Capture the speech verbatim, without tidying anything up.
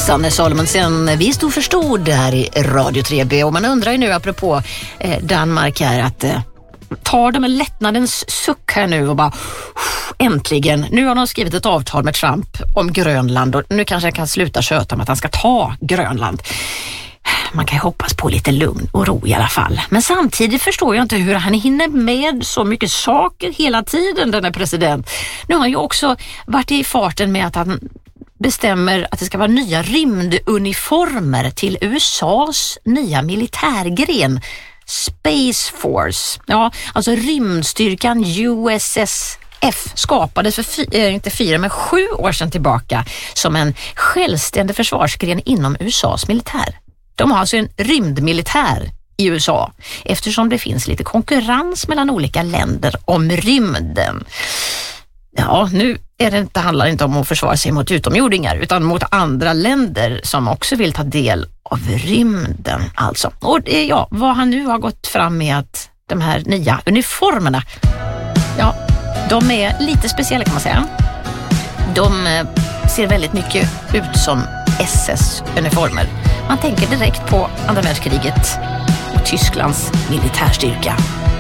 Sanne Salomonsen, vi stod förstod här i Radio tre B och man undrar ju nu apropå eh, Danmark här att eh, tar de en lättnadens suck här nu och bara äntligen, nu har de skrivit ett avtal med Trump om Grönland och nu kanske jag kan sluta köta om att han ska ta Grönland. Man kan ju hoppas på lite lugn och ro i alla fall. Men samtidigt förstår jag inte hur han hinner med så mycket saker hela tiden, den här president. Nu har han ju också varit i farten med att han bestämmer att det ska vara nya rymduniformer till U S A's nya militärgren Space Force. Ja, alltså rymdstyrkan U S S F skapades för fy, äh, inte fyra men sju år sedan tillbaka som en självständig försvarsgren inom U S A's militär. De har alltså en rymdmilitär i U S A eftersom det finns lite konkurrens mellan olika länder om rymden. Ja, nu är det inte, handlar det inte om att försvara sig mot utomjordingar utan mot andra länder som också vill ta del av rymden alltså. Och ja, vad han nu har gått fram med att de här nya uniformerna, ja, de är lite speciella kan man säga. De ser väldigt mycket ut som S S-uniformer. Man tänker direkt på andra världskriget och Tysklands militärstyrka.